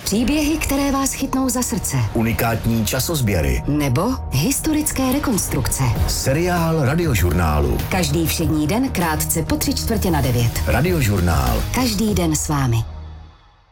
Příběhy, které vás chytnou za srdce. Unikátní časozběry. Nebo historické rekonstrukce. Seriál Radiožurnálu. Každý všední den krátce po 8:45. Radiožurnál. Každý den s vámi.